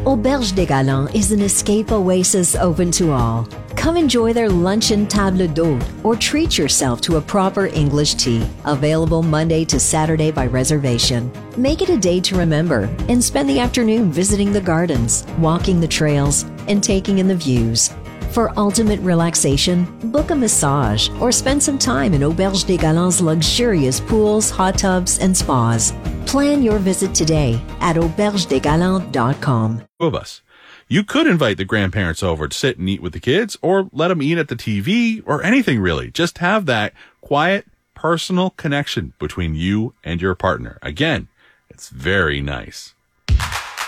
Auberge des Galants is an escape oasis open to all. Come enjoy their luncheon table d'hôte or treat yourself to a proper English tea, available Monday to Saturday by reservation. Make it a day to remember and spend the afternoon visiting the gardens, walking the trails, and taking in the views. For ultimate relaxation, book a massage or spend some time in Auberge des Galants' luxurious pools, hot tubs, and spas. Plan your visit today at aubergedesgalants.com. Of us. You could invite the grandparents over to sit and eat with the kids, or let them eat at the TV, or anything really. Just have that quiet, personal connection between you and your partner. Again, it's very nice.